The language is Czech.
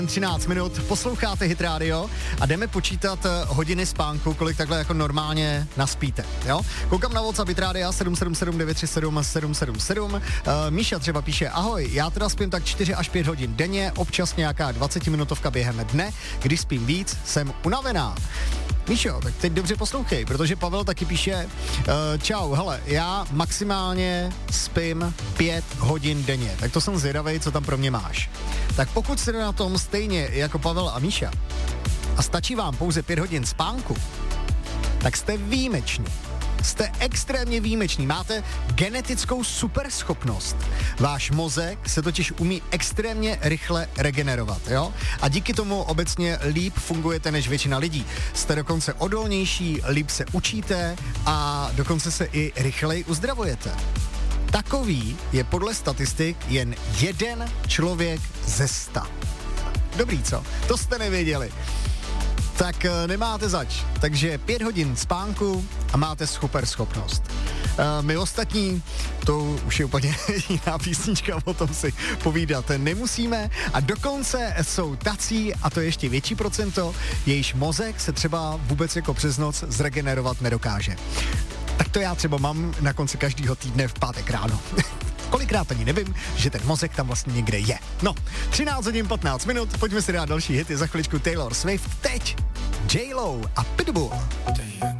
13 minut, posloucháte Hit Radio a jdeme počítat hodiny spánku, kolik takhle jako normálně naspíte, jo? Koukám na WhatsApp Hit Radio 777 937 777. Míša třeba píše, ahoj, já teda spím tak 4 až 5 hodin denně, občas nějaká 20-minutovka během dne, když spím víc, jsem unavená. Míšo, tak teď dobře poslouchej, protože Pavel taky píše, čau, hele, já maximálně spím 5 hodin denně, tak to jsem zvědavej, co tam pro mě máš. Tak pokud jste na tom stejně jako Pavel a Míša a stačí vám pouze 5 hodin spánku, tak jste výjimeční. Jste extrémně výjimeční, máte genetickou superschopnost. Váš mozek se totiž umí extrémně rychle regenerovat, jo? A díky tomu obecně líp fungujete než většina lidí. Jste dokonce odolnější, líp se učíte a dokonce se i rychleji uzdravujete. Takový je podle statistik jen 1 člověk ze 100. Dobrý, co? To jste nevěděli. Tak nemáte zač. Takže 5 hodin spánku a máte super schopnost. My ostatní, to už je úplně jiná písnička, o tom si povídat nemusíme. A dokonce jsou tací, a to je ještě větší procento, jejíž mozek se třeba vůbec jako přes noc zregenerovat nedokáže. Tak to já třeba mám na konci každého týdne v pátek ráno. Kolikrát ani nevím, že ten mozek tam vlastně někde je. No, 13 hodin 15 minut, pojďme si dát další hity, za chviličku Taylor Swift, teď J-Lo a Pitbull.